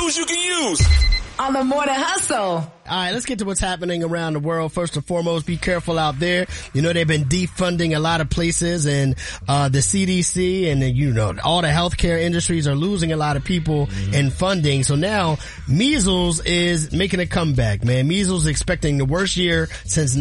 news you can use. On the Morning Hustle. All right, let's get to what's happening around the world. First and foremost, be careful out there. You know, they've been defunding a lot of places, and the CDC and, you know, all the healthcare industries are losing a lot of people in funding. So now measles is making a comeback, man. Measles is expecting the worst year since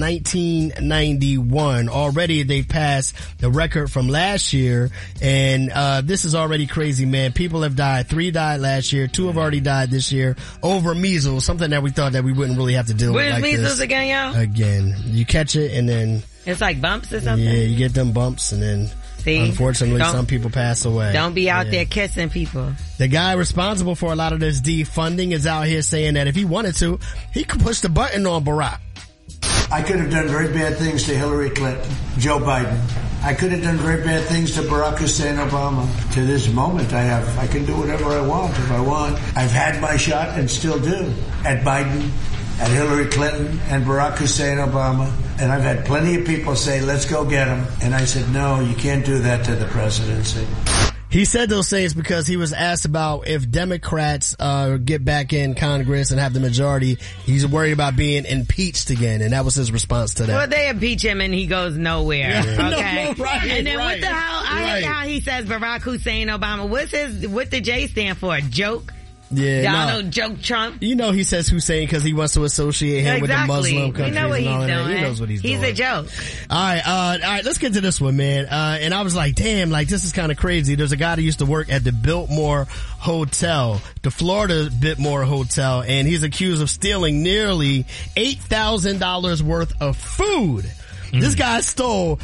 1991. Already they've passed the record from last year, and this is already crazy, man. People have died. 3 died last year. 2 have already died this year over measles, something that we thought that we wouldn't really have to deal with like this. What is measles again, y'all? Again, you catch it and then... It's like bumps or something? Yeah, you get them bumps and then... See? Unfortunately, some people pass away. Don't be out there kissing people. The guy responsible for a lot of this defunding is out here saying that if he wanted to, he could push the button on Barack. I could have done very bad things to Hillary Clinton, Joe Biden. I could have done very bad things to Barack Hussein Obama. To this moment, I can do whatever I want if I want. I've had my shot and still do at Biden, at Hillary Clinton, and Barack Hussein Obama. And I've had plenty of people say, let's go get him. And I said, no, you can't do that to the presidency. He said those things because he was asked about if Democrats get back in Congress and have the majority, he's worried about being impeached again, and that was his response to that. Well, they impeach him and he goes nowhere. Yeah. Okay, no, right, and then right, what the hell? I hate how he says Barack Hussein Obama. What the J stand for? Joke. Yeah, Donald Joke Trump. You know he says Hussein because he wants to associate him with the Muslim countries. We know what and all he's that. doing. He knows what he's doing. He's a joke. All right, let's get to this one, man. And I was like, damn, like this is kind of crazy. There's a guy that used to work at the Biltmore Hotel, the Florida Biltmore Hotel, and he's accused of stealing nearly $8,000 worth of food. This guy stole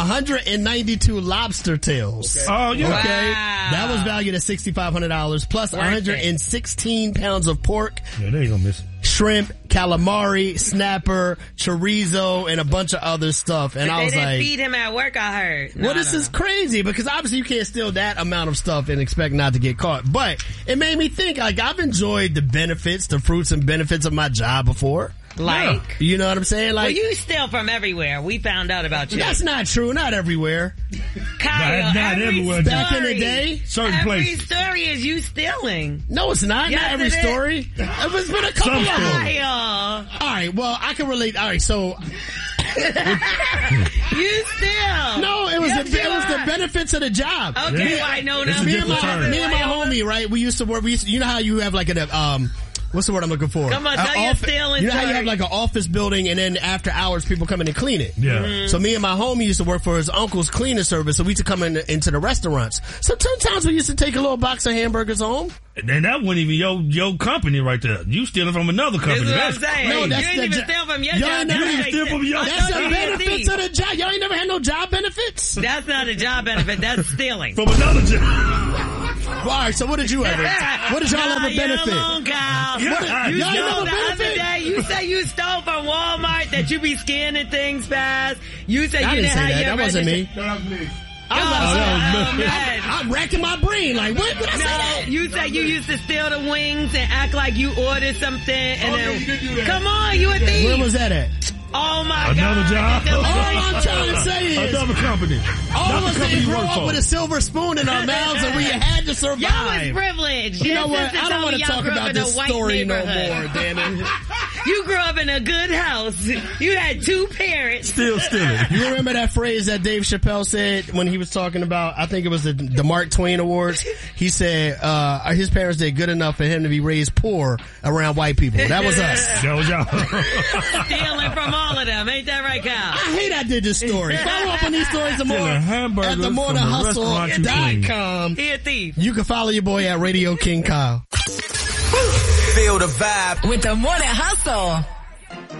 192 lobster tails. Okay. Oh, yeah. Okay. Wow. That was valued at $6,500 plus 116 pounds of pork. Yeah, they ain't gonna miss it. Shrimp, calamari, snapper, chorizo, and a bunch of other stuff. And but I was they didn't like, feed him at work, I heard. well, this is crazy because obviously you can't steal that amount of stuff and expect not to get caught. But it made me think, like, I've enjoyed the benefits, the fruits and benefits of my job before. Like, you know what I'm saying? Like, well, you steal from everywhere. We found out about you. That's not true. Not everywhere. Kyle, not everywhere. Back in the day, certain places. Every story is you stealing. No, it's not. Yes, not every story. It's been a couple of them. Kyle. All right. Well, I can relate. All right. So. You steal. No, it was the benefits of the job. Okay, I know that. Me and my homie, right? We used to work. You know how you have like what's the word I'm looking for? Come on, tell your stealing. You know how you have like an office building and then after hours people come in and clean it? Yeah. Mm-hmm. So me and my homie used to work for his uncle's cleaning service, so we used to come into the restaurants. So sometimes we used to take a little box of hamburgers home. And that wasn't even your company right there. You stealing from another company. That's what I'm saying. No, that's you didn't even steal from your job. You didn't even steal from your job. That's the benefits of the job. Y'all ain't never had no job benefits? That's not a job benefit. That's stealing. From another job. Well, all right, so what did you ever? What did y'all ever benefit? Alone, Kyle. You stole the other day. You say you stole from Walmart that you be scanning things fast. You said I you didn't say have that. your That wasn't me. That was me. I'm racking my brain. Like, what did I say that? You said you used to steal the wings and act like you ordered something and then. You did do that. Come on, you a thief. Where was that at? Oh my Another God. job? All I'm trying to say is, Another company. all Not of us the company didn't you grow work up for. with a silver spoon in our mouths and we had to survive. Y'all was privileged. You know what? I don't want to talk about this story no more, damn it. You grew up in a good house. You had 2 parents. Still stealing. You remember that phrase that Dave Chappelle said when he was talking about, I think it was the Mark Twain Awards? He said, his parents did good enough for him to be raised poor around white people. That was us. That was y'all. Stealing from all of them. Ain't that right, Kyle? I hate I did this story. Follow up on these stories some more Stealing hamburgers at from the restaurant you clean. themorninghustle.com. He a thief. You can follow your boy at Radio King Kyle. Feel the vibe With the Morning Hustle.